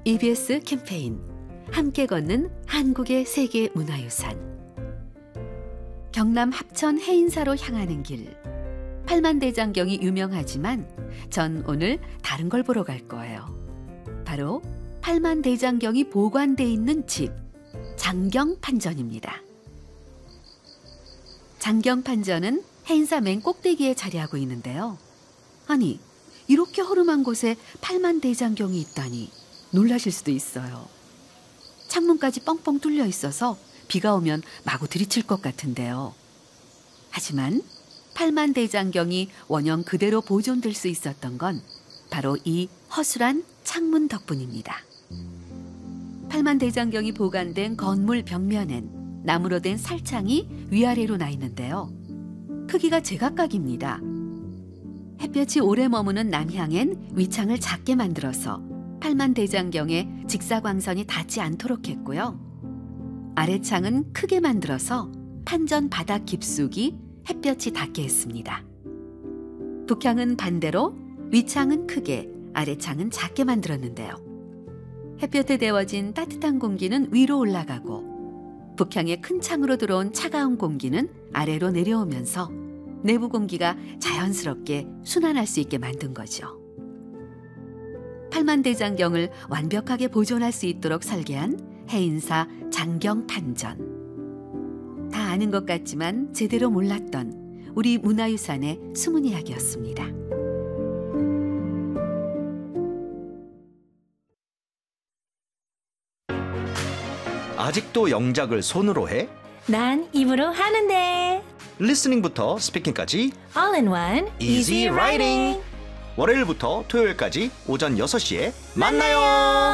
EBS 캠페인 함께 걷는 한국의 세계 문화유산. 경남 합천 해인사로 향하는 길. 팔만대장경이 유명하지만 전 오늘 다른 걸 보러 갈 거예요. 바로 팔만대장경이 보관돼 있는 집, 장경판전입니다. 장경판전은 해인사 맨 꼭대기에 자리하고 있는데요. 아니, 이렇게 허름한 곳에 팔만대장경이 있다니 놀라실 수도 있어요. 창문까지 뻥뻥 뚫려 있어서 비가 오면 마구 들이칠 것 같은데요. 하지만 팔만대장경이 원형 그대로 보존될 수 있었던 건 바로 이 허술한 창문 덕분입니다. 팔만대장경이 보관된 건물 벽면엔 나무로 된 살창이 위아래로 나 있는데요. 크기가 제각각입니다. 햇볕이 오래 머무는 남향엔 위창을 작게 만들어서 팔만대장경에 직사광선이 닿지 않도록 했고요. 아래창은 크게 만들어서 판전 바닥 깊숙이 햇볕이 닿게 했습니다. 북향은 반대로 위창은 크게, 아래창은 작게 만들었는데요. 햇볕에 데워진 따뜻한 공기는 위로 올라가고 북향의 큰 창으로 들어온 차가운 공기는 아래로 내려오면서 내부 공기가 자연스럽게 순환할 수 있게 만든 거죠. 팔만대장경을 완벽하게 보존할 수 있도록 설계한 해인사 장경판전. 다 아는 것 같지만 제대로 몰랐던 우리 문화유산의 숨은 이야기였습니다. 아직도 영작을 손으로 해? 난 입으로 하는데. 리스닝부터 스피킹까지 All in one, Easy Writing. 월요일부터 토요일까지 오전 6시에 만나요.